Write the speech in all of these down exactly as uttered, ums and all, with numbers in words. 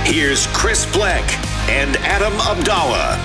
Here's Chris Bleck and Adam Abdallah.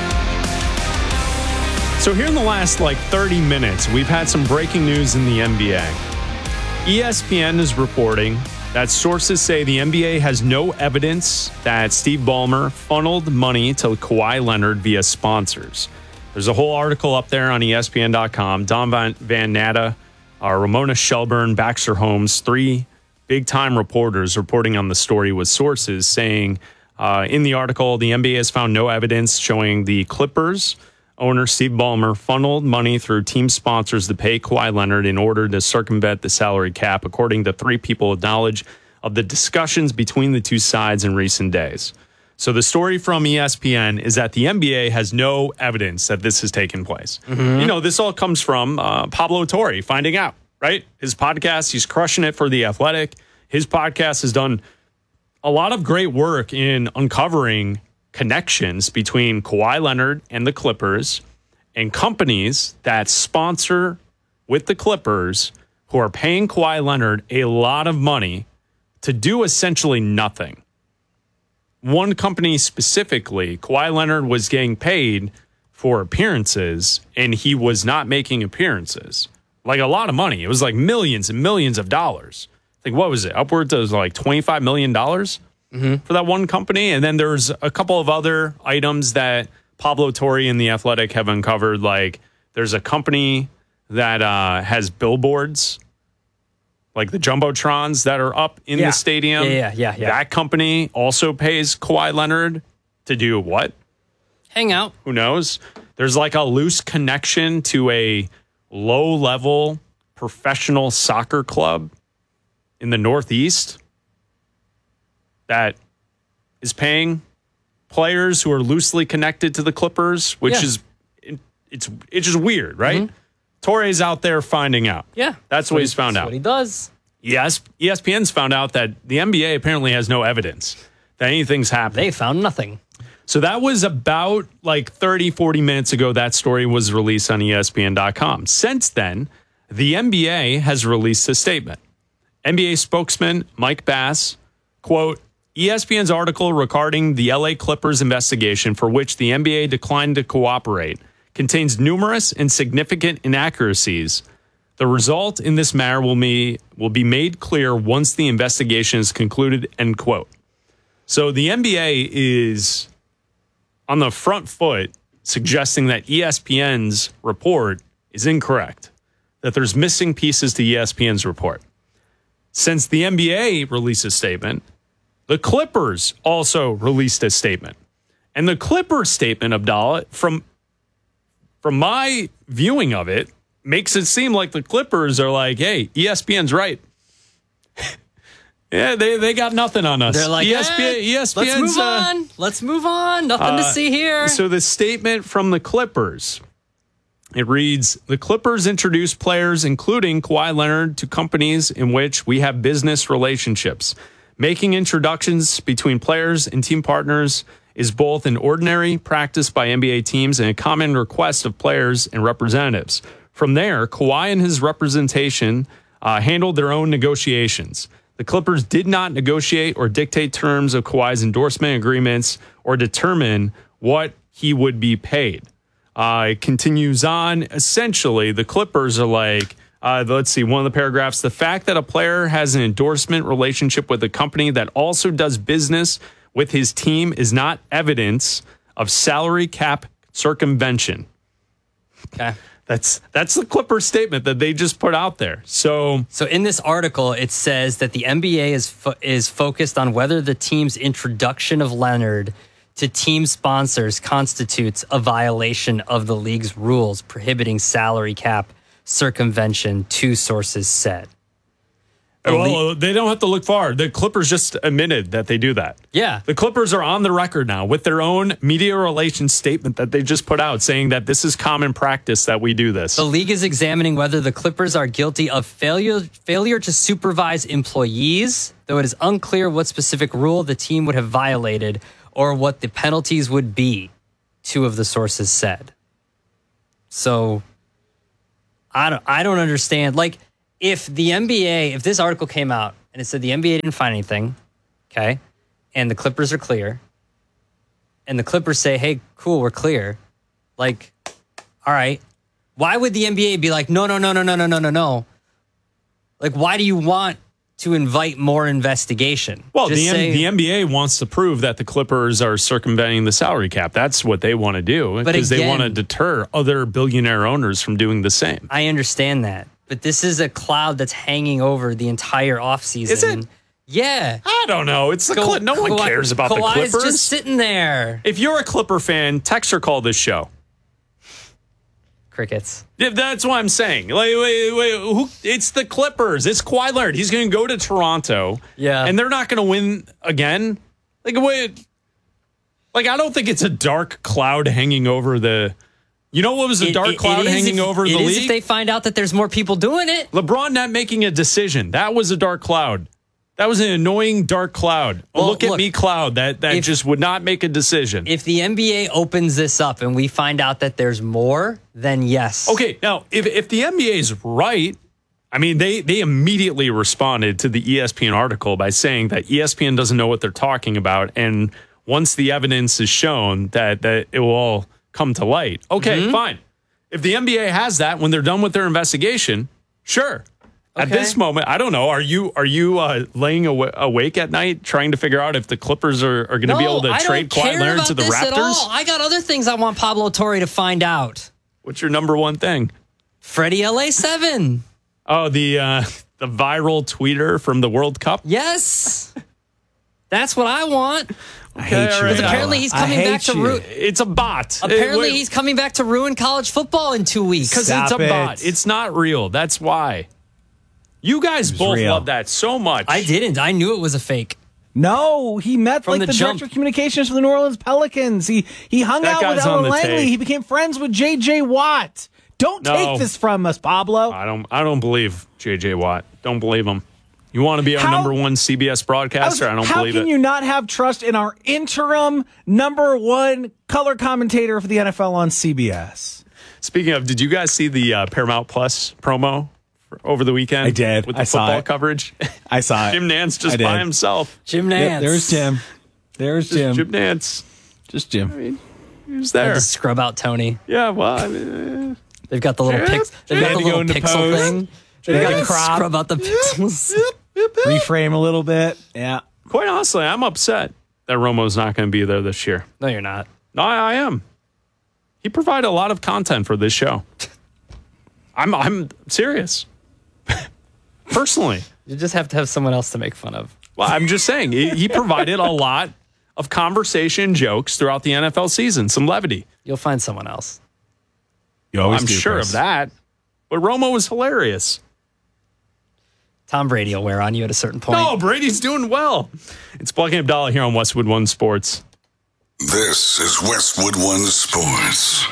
So here in the last like thirty minutes, we've had some breaking news in the N B A. E S P N is reporting that sources say the N B A has no evidence that Steve Ballmer funneled money to Kawhi Leonard via sponsors. There's a whole article up there on E S P N dot com. Don Van, Van Natta, uh, Ramona Shelburne, Baxter Holmes, three big-time reporters reporting on the story with sources saying uh, in the article, the N B A has found no evidence showing the Clippers owner Steve Ballmer funneled money through team sponsors to pay Kawhi Leonard in order to circumvent the salary cap, according to three people with knowledge of the discussions between the two sides in recent days. So the story from E S P N is that the N B A has no evidence that this has taken place. Mm-hmm. You know, this all comes from uh, Pablo Torre finding out, right? His podcast, he's crushing it for The Athletic. His podcast has done a lot of great work in uncovering connections between Kawhi Leonard and the Clippers and companies that sponsor with the Clippers who are paying Kawhi Leonard a lot of money to do essentially nothing. One company specifically, Kawhi Leonard was getting paid for appearances and he was not making appearances. Like a lot of money. It was like millions and millions of dollars. Like what was it? Upwards of like twenty-five million dollars? Mm-hmm. For that one company. And then there's a couple of other items that Pablo Torre and The Athletic have uncovered. Like there's a company that uh, has billboards, like the Jumbotrons that are up in yeah. the stadium. Yeah, yeah, yeah, yeah. That company also pays Kawhi Leonard to do what? Hang out. Who knows? There's like a loose connection to a low-level professional soccer club in the Northeast that is paying players who are loosely connected to the Clippers, which yeah. is it, it's it's just weird, right? Mm-hmm. Torre's out there finding out. Yeah, that's, that's what, what he's found that's out. What he does. Yes, E S P N's found out that the N B A apparently has no evidence that anything's happened. They found nothing. So that was about like thirty, forty minutes ago. That story was released on E S P N dot com. Since then, the N B A has released a statement. N B A spokesman Mike Bass, quote, E S P N's article regarding the L A Clippers investigation for which the N B A declined to cooperate contains numerous and significant inaccuracies. The result in this matter will be, will be made clear once the investigation is concluded, end quote. So the N B A is on the front foot suggesting that E S P N's report is incorrect, that there's missing pieces to E S P N's report. Since the N B A released a statement, the Clippers also released a statement. And the Clippers statement, Abdallah, from, from my viewing of it, makes it seem like the Clippers are like, hey, E S P N's right. yeah, they, they got nothing on us. They're like, E S P N, eh, E S P N's, let's move on. Uh, let's move on. Nothing uh, to see here. So the statement from the Clippers, it reads, the Clippers introduce players, including Kawhi Leonard, to companies in which we have business relationships. Making introductions between players and team partners is both an ordinary practice by N B A teams and a common request of players and representatives. From there, Kawhi and his representation uh, handled their own negotiations. The Clippers did not negotiate or dictate terms of Kawhi's endorsement agreements or determine what he would be paid. Uh, it continues on. Essentially, the Clippers are like, Uh, let's see, one of the paragraphs. The fact that a player has an endorsement relationship with a company that also does business with his team is not evidence of salary cap circumvention. Okay. That's that's the Clippers statement that they just put out there. So so in this article, it says that the N B A is fo- is focused on whether the team's introduction of Leonard to team sponsors constitutes a violation of the league's rules prohibiting salary cap circumvention, two sources said. Well, they don't have to look far. The Clippers just admitted that they do that. Yeah. The Clippers are on the record now with their own media relations statement that they just put out saying that this is common practice that we do this. The league is examining whether the Clippers are guilty of failure failure to supervise employees, though it is unclear what specific rule the team would have violated or what the penalties would be, two of the sources said. So I don't I don't understand. Like, if the N B A, if this article came out and it said the N B A didn't find anything, okay, and the Clippers are clear, and the Clippers say, hey, cool, we're clear. Like, all right. Why would the N B A be like, no, no, no, no, no, no, no, no, no? Like, why do you want to invite more investigation? Well, Just the, say, N- the N B A wants to prove that the Clippers are circumventing the salary cap. That's what they want to do because they again- want to deter other billionaire owners from doing the same. I understand that. But this is a cloud that's hanging over the entire offseason. Is it? Yeah. I don't know. It's the Ka- Cli- no one Kawhi- cares about the Kawhi's Clippers. just sitting there. If you're a Clipper fan, text or call this show. Crickets. Yeah, that's what I'm saying. Like, wait, wait, who? It's the Clippers. It's Kawhi Leonard. He's going to go to Toronto. Yeah. And they're not going to win again. Like, wait. Like, I don't think it's a dark cloud hanging over the. You know what was a It- dark it- cloud it is hanging if- over the it is league? if they find out that there's more people doing it. LeBron not making a decision. That was a dark cloud. That was an annoying dark cloud. A Well, look at look, me cloud that, that if- just would not make a decision. If the N B A opens this up and we find out that there's more, then yes. Okay, now if if the N B A is right, I mean they they immediately responded to the E S P N article by saying that E S P N doesn't know what they're talking about, and once the evidence is shown, that that it will all come to light. Okay, Mm-hmm. fine. If the N B A has that when they're done with their investigation, sure. At Okay. this moment, I don't know. Are you are you uh, laying awa- awake at night trying to figure out if the Clippers are, are going to No, be able to I trade don't Kawhi care Leonard about to the this at all. Raptors? I got other things I want Pablo Torre to find out. What's your number one thing? Freddie L A seven. Oh, the uh, the viral tweeter from the World Cup. Yes. That's what I want. I hate all you. right. Because apparently he's I coming hate back to you. ru- It's a bot. apparently It- he's coming back to ruin college football in two weeks. because it's Stop a it. bot. It's not real. That's why. You guys both real. love that so much. I didn't. I knew it was a fake. No, he met From like the the, jump. director of communications for the New Orleans Pelicans. He he hung That out with guy's on Ellen the Langley. tape. He became friends with J J Watt. Don't No. take this from us, Pablo. I don't. I don't believe J J Watt. Don't believe him. You want to be our How- number one C B S broadcaster? I, don't how believe can it. you not have trust in our interim number one color commentator for the N F L on C B S? Speaking of, did you guys see the uh, Paramount Plus promo for, over the weekend? I did. With the I saw football it. coverage. I saw it. Jim Nance I just did. by himself. Jim Yep, Nance. there's Jim. There's Jim. Jim Nance. Just Jim. He was Had there. to scrub out Tony. Yeah. Well, I mean, They've got the little Yeah, pix. They've they got had the to go little into pixel pose. thing. They They got got to crop. scrub out the pixels. Reframe a little bit. Yeah. quite honestly, I'm upset that Romo's not going to be there this year. No, you're not. No, I, I am. He provided a lot of content for this show. I'm I'm serious. Personally. You just have to have someone else to make fun of. Well, I'm just saying he, he provided a lot of conversation jokes throughout the N F L season, some levity. You'll find someone else. You always I'm do, sure Chris. of that. But Romo was hilarious. Tom Brady will wear on you at a certain point. No, Brady's doing well. It's Blake and Abdallah here on Westwood One Sports. This is Westwood One Sports.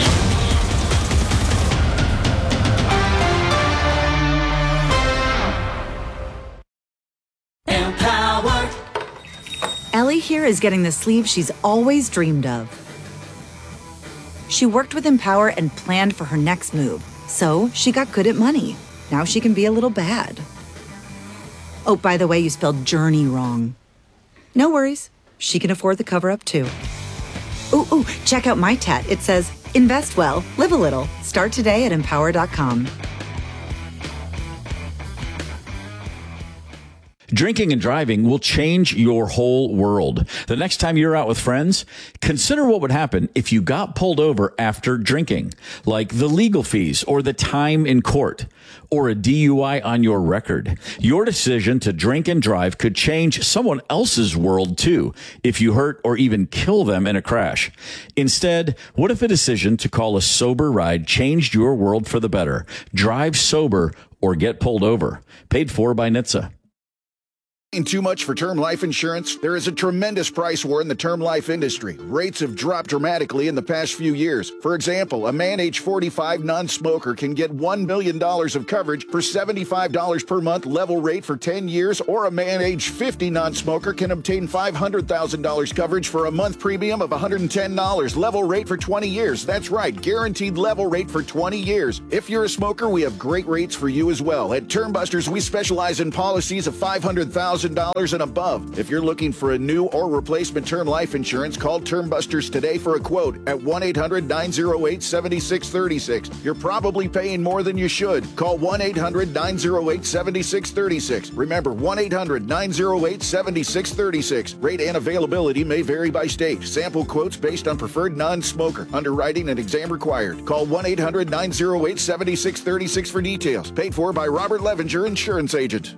Ellie here is getting the sleeve she's always dreamed of. She worked with Empower and planned for her next move, so she got good at money. Now she can be a little bad. Oh, by the way, you spelled journey wrong. No worries. She can afford the cover-up too. Ooh, ooh, check out my tat. It says, invest well, live a little. Start today at empower dot com. Drinking and driving will change your whole world. The next time you're out with friends, consider what would happen if you got pulled over after drinking, like the legal fees or the time in court or a D U I on your record. Your decision to drink and drive could change someone else's world too if you hurt or even kill them in a crash. Instead, what if a decision to call a sober ride changed your world for the better? Drive sober or get pulled over. Paid for by N H T S A. Paying too much for term life insurance? There is a tremendous price war in the term life industry. Rates have dropped dramatically in the past few years. For example, a man age forty-five non-smoker can get one million dollars of coverage for seventy-five dollars per month level rate for ten years, or a man age fifty non-smoker can obtain five hundred thousand dollars coverage for a month premium of one hundred ten dollars level rate for twenty years. That's right, guaranteed level rate for twenty years. If you're a smoker, we have great rates for you as well. At Term Busters, we specialize in policies of five hundred thousand dollars thousand dollars and above. If you're looking for a new or replacement term life insurance, call Term Busters today for a quote at one eight hundred nine oh eight seven six three six. You're probably paying more than you should. Call one eight hundred nine oh eight seven six three six. Remember, one eight hundred nine oh eight seven six three six. Rate and availability may vary by state. Sample quotes based on preferred non-smoker. Underwriting and exam required. Call one eight hundred nine oh eight seven six three six for details. Paid for by Robert Levenger, Insurance Agent.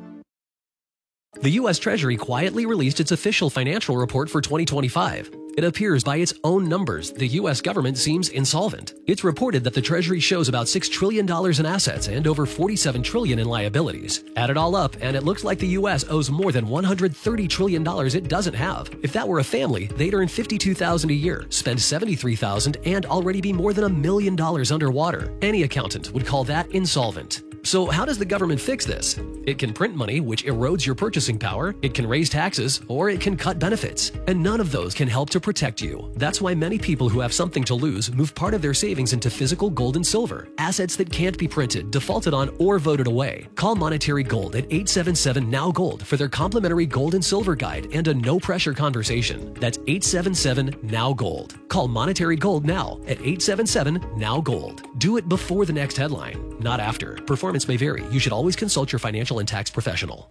The U S Treasury quietly released its official financial report for twenty twenty-five. It appears by its own numbers, the U S government seems insolvent. It's reported that the Treasury shows about six trillion dollars in assets and over forty-seven trillion dollars in liabilities. Add it all up, and it looks like the U S owes more than one hundred thirty trillion dollars it doesn't have. If that were a family, they'd earn fifty-two thousand dollars a year, spend seventy-three thousand dollars, and already be more than a million dollars underwater. Any accountant would call that insolvent. So how does the government fix this? It can print money, which erodes your purchasing power, it can raise taxes, or it can cut benefits. And none of those can help to protect you. That's why many people who have something to lose move part of their savings into physical gold and silver, assets that can't be printed, defaulted on, or voted away. Call Monetary Gold at eight seven seven N O W Gold for their complimentary gold and silver guide and a no-pressure conversation. That's eight seven seven N O W Gold. Call Monetary Gold now at eight seven seven N O W Gold. Do it before the next headline, not after. Performance may vary. You should always consult your financial and tax professional.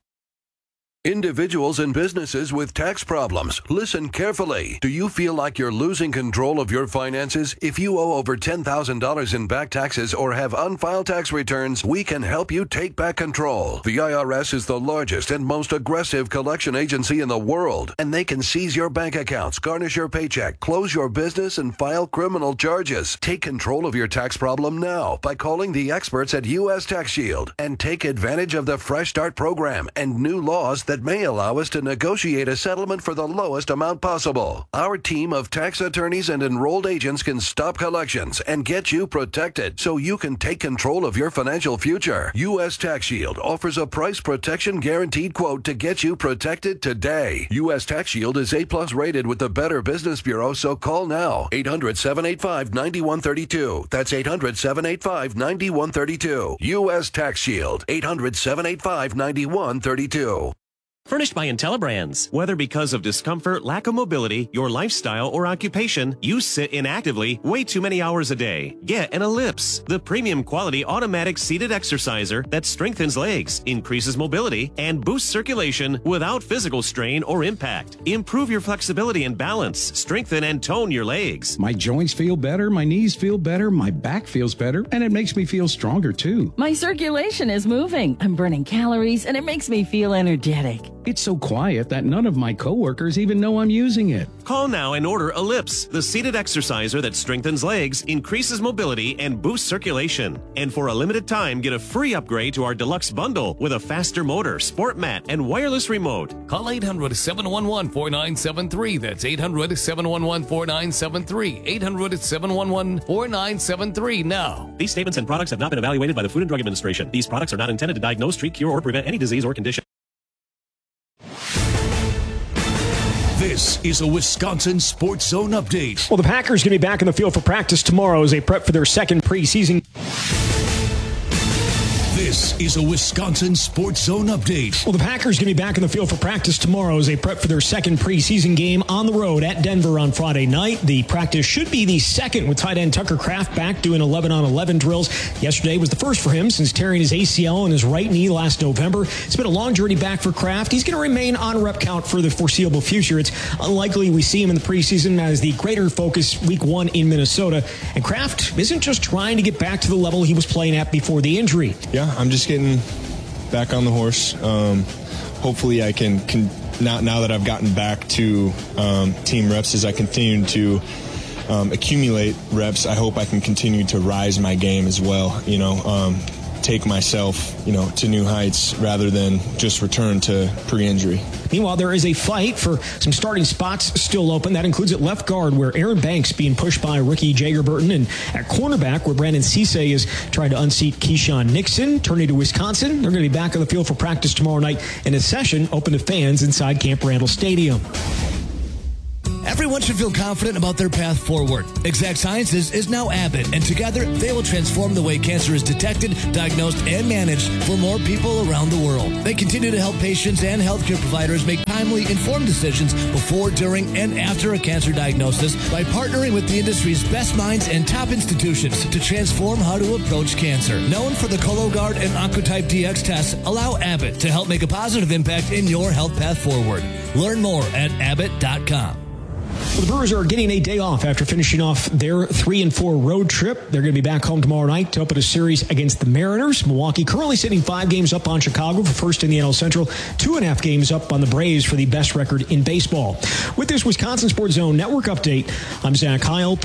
Individuals and businesses with tax problems, listen carefully. Do you feel like you're losing control of your finances? If you owe over ten thousand dollars in back taxes or have unfiled tax returns, we can help you take back control. The I R S is the largest and most aggressive collection agency in the world, and they can seize your bank accounts, garnish your paycheck, close your business, and file criminal charges. Take control of your tax problem now by calling the experts at U S Tax Shield and take advantage of the Fresh Start program and new laws that that may allow us to negotiate a settlement for the lowest amount possible. Our team of tax attorneys and enrolled agents can stop collections and get you protected so you can take control of your financial future. U S Tax Shield offers a price protection guaranteed quote to get you protected today. U S Tax Shield is A plus rated with the Better Business Bureau, so call now. eight hundred, seven eight five, nine one three two. That's eight hundred, seven eight five, nine one three two. U S Tax Shield. eight hundred, seven eight five, nine one three two. Furnished by IntelliBrands. Whether because of discomfort, lack of mobility, your lifestyle, or occupation, you sit inactively way too many hours a day. Get an Ellipse, the premium quality automatic seated exerciser that strengthens legs, increases mobility, and boosts circulation without physical strain or impact. Improve your flexibility and balance, strengthen and tone your legs. My joints feel better, my knees feel better, my back feels better, and it makes me feel stronger too. My circulation is moving. I'm burning calories, and it makes me feel energetic. It's so quiet that none of my coworkers even know I'm using it. Call now and order Ellipse, the seated exerciser that strengthens legs, increases mobility, and boosts circulation. And for a limited time, get a free upgrade to our deluxe bundle with a faster motor, sport mat, and wireless remote. Call eight hundred, seven one one, four nine seven three. That's eight hundred, seven one one, four nine seven three. eight hundred, seven one one, four nine seven three now. These statements and products have not been evaluated by the Food and Drug Administration. These products are not intended to diagnose, treat, cure, or prevent any disease or condition. This is a Wisconsin Sports Zone update. Well, the Packers are going to be back in the field for practice tomorrow as they prep for their second preseason. This is a Wisconsin Sports Zone update. Well, the Packers are going to be back in the field for practice tomorrow as they prep for their second preseason game on the road at Denver on Friday night. The practice should be the second with tight end Tucker Kraft back doing eleven on eleven drills. Yesterday was the first for him since tearing his A C L on his right knee last November. It's been a long journey back for Kraft. He's going to remain on rep count for the foreseeable future. It's unlikely we see him in the preseason as the greater focus week one in Minnesota. And Kraft isn't just trying to get back to the level he was playing at before the injury. Yeah, I'm just getting back on the horse. Um, hopefully I can, can now, now that I've gotten back to um, team reps, as I continue to um, accumulate reps, I hope I can continue to rise my game as well, you know, um, take myself, you know, to new heights rather than just return to pre-injury. Meanwhile, there is a fight for some starting spots still open. That includes at left guard, where Aaron Banks being pushed by Ricky Jagerburton, and at cornerback, where Brandon Cisse is trying to unseat Keyshawn Nixon. Turning to Wisconsin, they're going to be back on the field for practice tomorrow night in a session open to fans inside Camp Randall Stadium. Everyone should feel confident about their path forward. Exact Sciences is now Abbott, and together they will transform the way cancer is detected, diagnosed, and managed for more people around the world. They continue to help patients and healthcare providers make timely, informed decisions before, during, and after a cancer diagnosis by partnering with the industry's best minds and top institutions to transform how to approach cancer. Known for the Cologuard and Oncotype D X tests, allow Abbott to help make a positive impact in your health path forward. Learn more at abbott dot com. Well, the Brewers are getting a day off after finishing off their three and four road trip. They're going to be back home tomorrow night to open a series against the Mariners. Milwaukee currently sitting five games up on Chicago for first in the N L Central, two and a half games up on the Braves for the best record in baseball. With this Wisconsin Sports Zone Network update, I'm Zach Heil.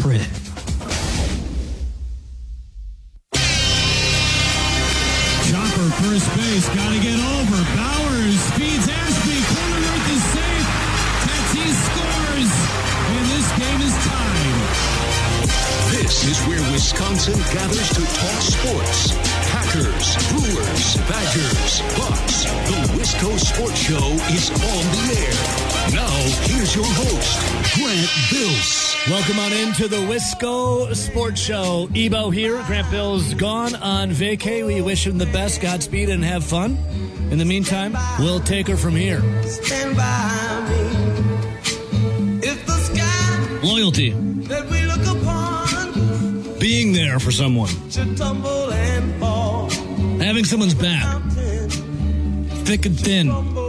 Chopper first base, got to get over. Bowers speeds Ashby. Corner right is safe. Tatis scores, and this game is tied. This is where Wisconsin gathers to talk sports. Packers, Brewers, Badgers, Bucks. The Wisco Sports Show is on the air. Now, here's your host, Grant Bills. Welcome on into the Wisco Sports Show. Ebo here. Grant Bills gone on vacay. We wish him the best. Godspeed and have fun. In the meantime, we'll take her from here. Stand by me. If the sky Loyalty. that we look upon Being there for someone. should tumble and fall, Having someone's back. Thick and thin.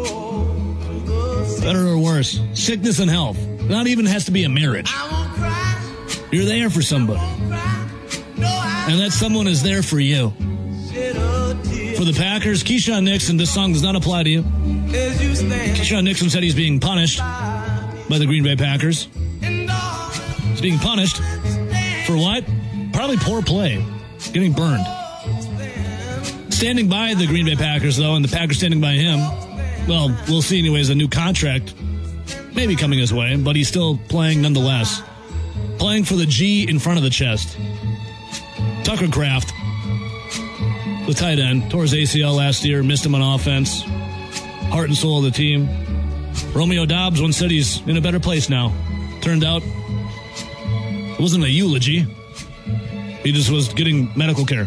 Better or worse. Sickness and health. Not even has to be a marriage. You're there for somebody. And that someone is there for you. For the Packers, Keyshawn Nixon, this song does not apply to you. Keyshawn Nixon said he's being punished by the Green Bay Packers. He's being punished for what? Probably poor play. Getting burned. Standing by the Green Bay Packers, though, and the Packers standing by him, well, we'll see anyways, a new contract maybe coming his way, but he's still playing nonetheless. Playing for the G in front of the chest. Tucker Kraft, the tight end, tore his A C L last year, missed him on offense. Heart and soul of the team. Romeo Dobbs once said he's in a better place now. Turned out it wasn't a eulogy. He just was getting medical care.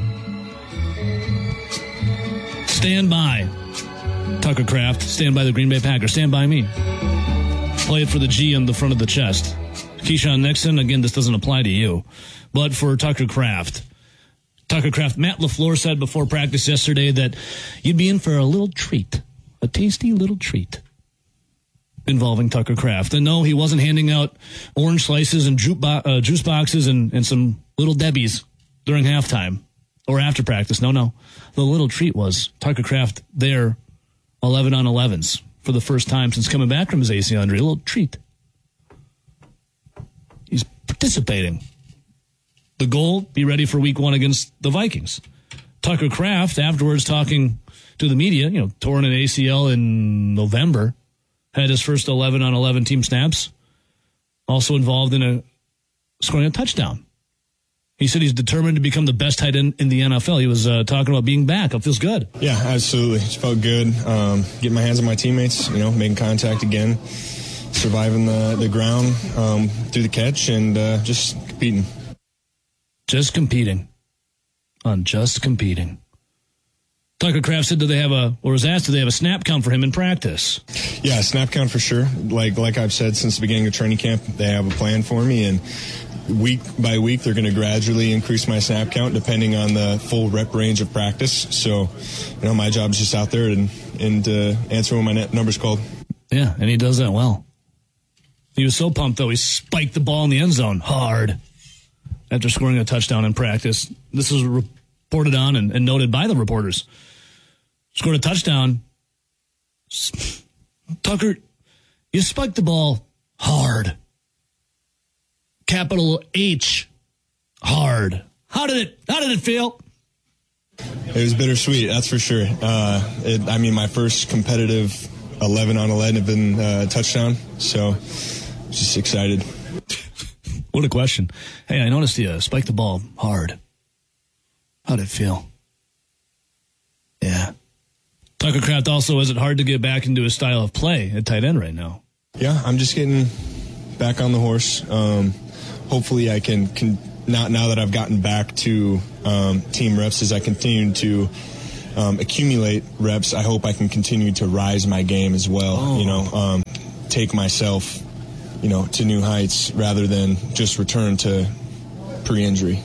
Stand by Tucker Kraft. Stand by the Green Bay Packers. Stand by me. Play it for the G on the front of the chest. Keyshawn Nixon, again, this doesn't apply to you, but for Tucker Kraft. Tucker Kraft, Matt LaFleur said before practice yesterday that you'd be in for a little treat, a tasty little treat involving Tucker Kraft. And no, he wasn't handing out orange slices and juice, bo- uh, juice boxes and, and some little Debbies during halftime or after practice. No, no. The little treat was Tucker Kraft there, eleven on elevens for the first time since coming back from his A C L injury. A little treat. He's participating. The goal, be ready for week one against the Vikings. Tucker Kraft, afterwards talking to the media, you know, torn an A C L in November, had his first eleven on eleven team snaps, also involved in a scoring a touchdown. He said he's determined to become the best tight end in the N F L. He was uh, talking about being back. It feels good. Yeah, absolutely. It felt good. Um, getting my hands on my teammates, you know, making contact again, surviving the, the ground um, through the catch, and uh, just competing. Just competing. On just competing. Tucker Kraft said, do they have a, or was asked, do they have a snap count for him in practice? Yeah, snap count for sure. Like like I've said since the beginning of training camp, they have a plan for me, and week by week, they're going to gradually increase my snap count depending on the full rep range of practice. So, you know, my job is just out there and, and uh, answer when my net number's called. Yeah, and he does that well. He was so pumped, though, he spiked the ball in the end zone hard after scoring a touchdown in practice. This was reported on and, and noted by the reporters. Scored a touchdown. Tucker, you spiked the ball hard. Capital H, hard. How did it, how did it feel? It was bittersweet, that's for sure. Uh, it, I mean, my first competitive eleven on eleven have been a uh, touchdown, so just excited. What a question. Hey, I noticed you uh, spiked the ball hard. How'd it feel? Yeah. Tucker Kraft also, is it hard to get back into his style of play at tight end right now? Yeah, I'm just getting back on the horse. Um, hopefully I can, can now, now that I've gotten back to um, team reps, as I continue to um, accumulate reps, I hope I can continue to rise my game as well. Oh. You know, um, take myself, you know, to new heights rather than just return to pre-injury.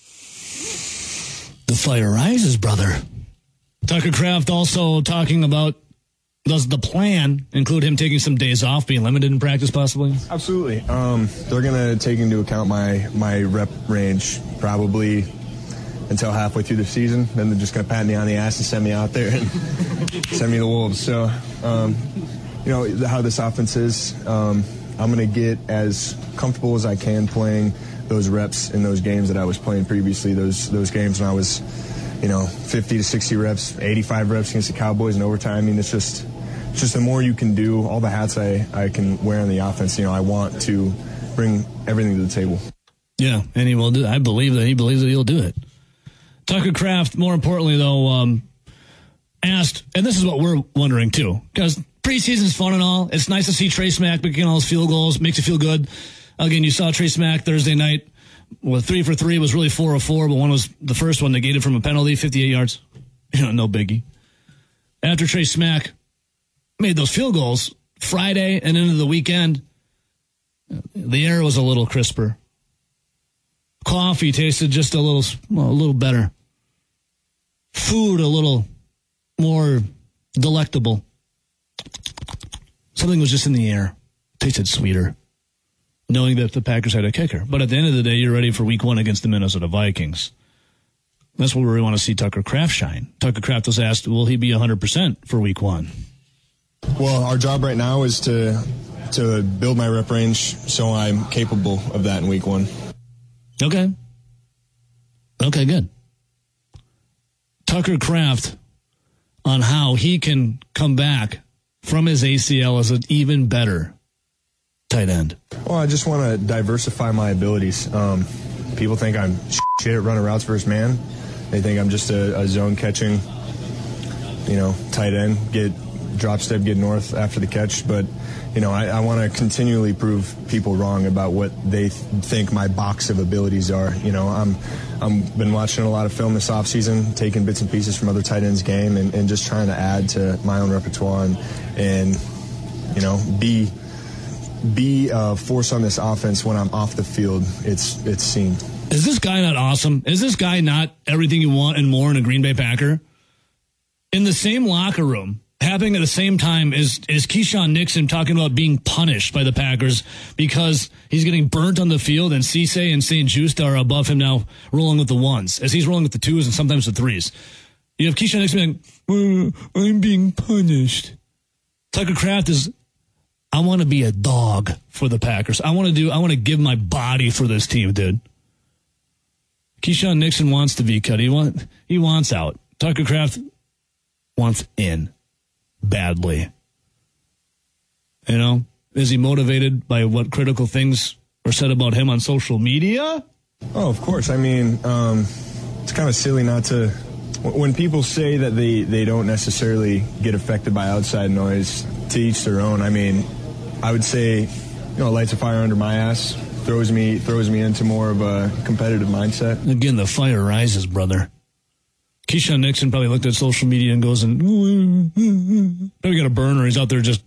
The fire rises, brother. Tucker Kraft also talking about, does the plan include him taking some days off, being limited in practice possibly? Absolutely. Um, they're going to take into account my, my rep range probably until halfway through the season. Then they're just going to pat me on the ass and send me out there and send me the Wolves. So, um, you know, how this offense is, um, I'm going to get as comfortable as I can playing those reps in those games that I was playing previously, those those games when I was, you know, fifty to sixty reps, eighty-five reps against the Cowboys in overtime. I mean, it's just it's just the more you can do, all the hats I, I can wear in the offense, you know, I want to bring everything to the table. Yeah, and he will do. I believe that he believes that he'll do it. Tucker Kraft, more importantly, though, um, asked, and this is what we're wondering, too, because preseason's fun and all. It's nice to see Trey Smack making all his field goals. Makes you feel good. Again, you saw Trey Smack Thursday night. Well, three for three was really four of four, but one was the first one negated from a penalty, fifty-eight yards. You know, no biggie. After Trey Smack made those field goals Friday and into the weekend, the air was a little crisper. Coffee tasted just a little, well, a little better. Food a little more delectable. Something was just in the air. Tasted sweeter, knowing that the Packers had a kicker. But at the end of the day, you're ready for week one against the Minnesota Vikings. That's where we want to see Tucker Kraft shine. Tucker Kraft was asked, will he be one hundred percent for week one? Well, our job right now is to to build my rep range so I'm capable of that in week one. Okay. Okay, good. Tucker Kraft on how he can come back from his A C L as an even better tight end. Well, I just want to diversify my abilities. Um, people think I'm shit at running routes versus man. They think I'm just a, a zone catching, you know, tight end, get drop step, get north after the catch. But, you know, I, I want to continually prove people wrong about what they th- think my box of abilities are. You know, I'm I'm been watching a lot of film this offseason, taking bits and pieces from other tight ends' game, and, and just trying to add to my own repertoire and, and you know, be be a force on this offense when I'm off the field. It's it's seen. Is this guy not awesome? Is this guy not everything you want and more in a Green Bay Packer? In the same locker room, happening at the same time is, is Keyshawn Nixon talking about being punished by the Packers because he's getting burnt on the field, and Cisse and Saint Just are above him now, rolling with the ones, as he's rolling with the twos and sometimes the threes. You have Keyshawn Nixon being like, well, I'm being punished. Tucker Kraft is, I want to be a dog for the Packers. I want to do, I want to give my body for this team, dude. Keyshawn Nixon wants to be cut. He, want, he wants out. Tucker Kraft wants in badly. You know, is he motivated by what critical things are said about him on social media? Oh, of course. I mean, um, it's kind of silly not to, when people say that they, they don't necessarily get affected by outside noise, to each their own. I mean, I would say, you know, it lights a fire under my ass, throws me throws me into more of a competitive mindset. Again, the fire rises, brother. Keyshawn Nixon probably looked at social media and goes and probably got a burner. He's out there just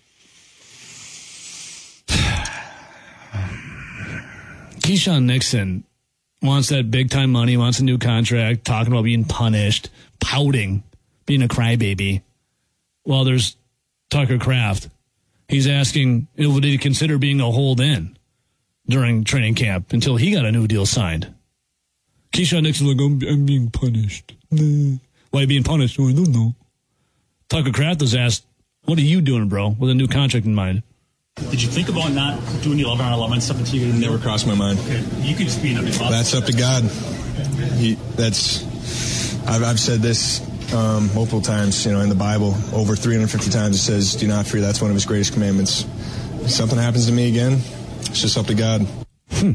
Keyshawn Nixon wants that big time money, wants a new contract, talking about being punished, pouting, being a crybaby. While there's Tucker Kraft, he's asking, would he consider being a hold in during training camp until he got a new deal signed? Keyshawn Nixon's like, I'm, I'm being punished. Why are you being punished? Oh, I don't know. Tucker Kraft was asked, what are you doing, bro, with a new contract in mind? Did you think about not doing the eleven on eleven stuff until you never crossed my mind? Okay. You could just be in a That's up to God. He, that's I've, I've said this um, multiple times, you know, in the Bible, over three hundred fifty times. It says, "Do not fear." That's one of His greatest commandments. If something happens to me again, it's just up to God. Hmm.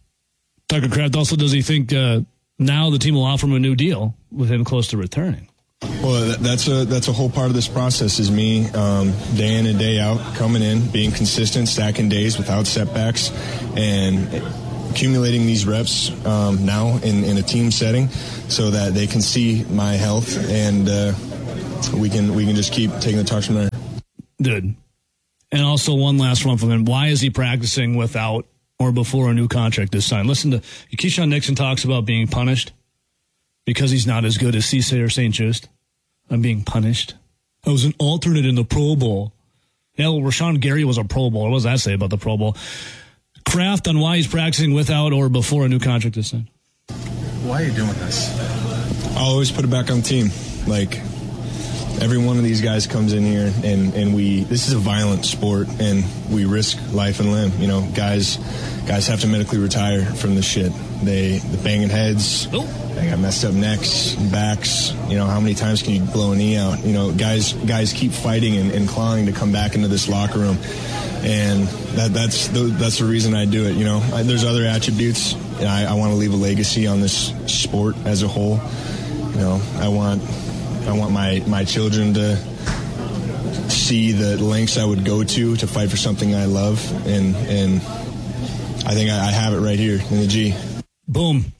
Tucker Kraft also, does he think uh, now the team will offer him a new deal with him close to returning? Well, that, that's a that's a whole part of this process is me um, day in and day out coming in, being consistent, stacking days without setbacks, and accumulating these reps um, now in, in a team setting so that they can see my health and uh, we can we can just keep taking the touch from there. Dude. And also one last one from him. Why is he practicing without or before a new contract is signed? Listen to Keyshawn Nixon talks about being punished because he's not as good as Cisse or Saint Just. I'm being punished. I was an alternate in the Pro Bowl. Yeah, well, Rashawn Gary was a Pro Bowler. What does that say about the Pro Bowl? Kraft on why he's practicing without or before a new contract is signed. Why are you doing this? I always put it back on the team. Like, every one of these guys comes in here, and, and we, this is a violent sport, and we risk life and limb. You know, guys guys have to medically retire from this shit. They, the banging heads, oh. They got messed up necks, backs. You know, how many times can you blow a knee out? You know, guys guys keep fighting and, and clawing to come back into this locker room. And that that's the, that's the reason I do it. You know, I, there's other attributes. I, I want to leave a legacy on this sport as a whole. You know, I want I want my, my children to see the lengths I would go to to fight for something I love, and and I think I, I have it right here in the G. Boom.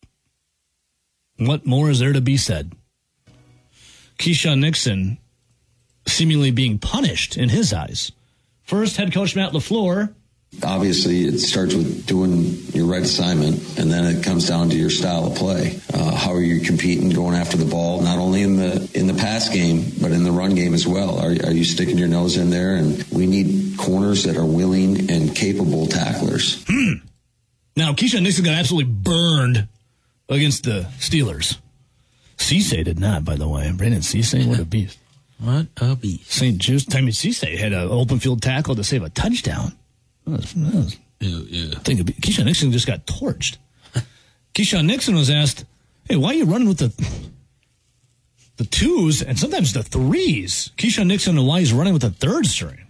What more is there to be said? Keyshawn Nixon seemingly being punished in his eyes. First, head coach Matt LaFleur. Obviously, it starts with doing your right assignment, and then it comes down to your style of play. Uh, how are you competing, going after the ball, not only in the in the pass game, but in the run game as well? Are, are you sticking your nose in there? And we need corners that are willing and capable tacklers. Hmm. Now, Keyshawn Nixon got absolutely burned against the Steelers. Cisse did not, by the way. Brandon Cisse, what a beast. What a beast. Saint Just, I mean, Cisse had an open field tackle to save a touchdown. That was, that was, yeah, yeah. Think of it. Keyshawn Nixon just got torched. Keyshawn Nixon was asked, hey, why are you running with the the twos and sometimes the threes? Keyshawn Nixon and why he's running with the third string.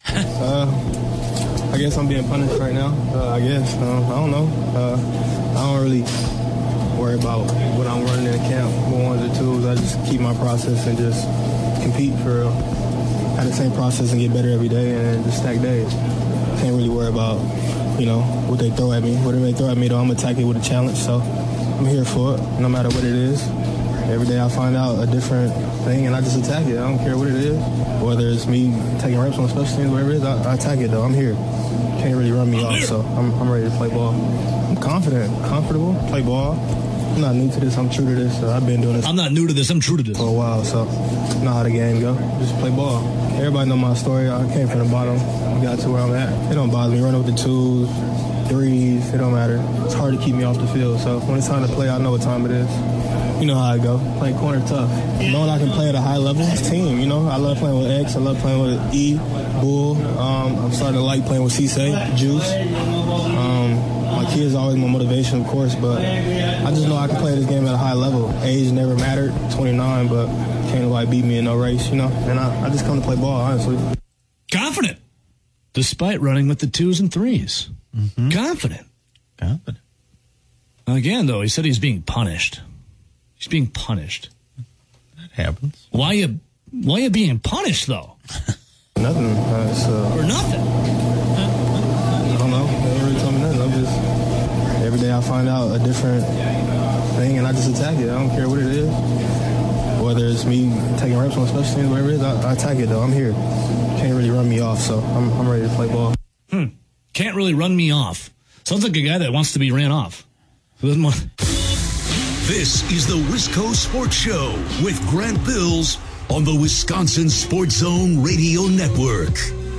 uh, I guess I'm being punished right now. Uh, I guess. Uh, I don't know. Uh, I don't really worry about what I'm running in the camp, what ones or twos. I just keep my process and just compete for real. Have the same process and get better every day and just stack days. Can't really worry about, you know, what they throw at me. Whatever they throw at me, though, I'm going to attack it with a challenge. So I'm here for it, no matter what it is. Every day I find out a different thing, and I just attack it. I don't care what it is. Whether it's me taking reps on special teams, whatever it is, I, I attack it, though. I'm here. Can't really run me off, so I'm, I'm ready to play ball. I'm confident, comfortable, play ball. I'm not new to this. I'm true to this. So I've been doing this. I'm not new to this. I'm true to this. For a while, so I know how the game go. Just play ball. Everybody know my story. I came from the bottom. Got to where I'm at. It don't bother me. Running with the twos, threes, it don't matter. It's hard to keep me off the field. So when it's time to play, I know what time it is. You know how I go. Playing corner tough. Knowing I can play at a high level, it's team. You know, I love playing with X. I love playing with E, Bull. Um, I'm starting to like playing with Cisse, Juice. Um, my kids are always my motivation, of course, but I just know I can play this game at a high level. Age never mattered, twenty-nine, but can't nobody beat me in no race, you know? And I, I just come to play ball, honestly. Confident, despite running with the twos and threes. Mm-hmm. Confident. Confident. Again, though, he said he's being punished. He's being punished. That happens. Why you, why you being punished, though? Nothing. Uh, it's, uh, For nothing. I don't know. They ain't really told me nothing. I'm just, every day I find out a different thing, and I just attack it. I don't care what it is. Whether it's me taking reps on special teams, whatever it is, I, I attack it, though. I'm here. Can't really run me off, so I'm, I'm ready to play ball. Hmm. Can't really run me off. Sounds like a guy that wants to be ran off. Who doesn't want... This is the Wisco Sports Show with Grant Bills on the Wisconsin Sports Zone Radio Network.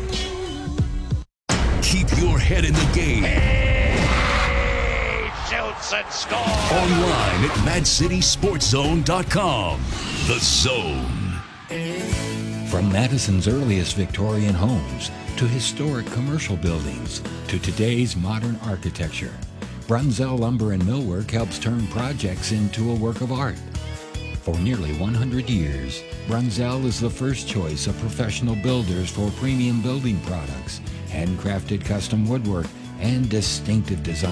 Keep your head in the game. He shoots and scores. Online at mad city sports zone dot com. The Zone. From Madison's earliest Victorian homes to historic commercial buildings to today's modern architecture, Brunzell Lumber and Millwork helps turn projects into a work of art. For nearly one hundred years, Brunzell is the first choice of professional builders for premium building products, handcrafted custom woodwork, and distinctive design.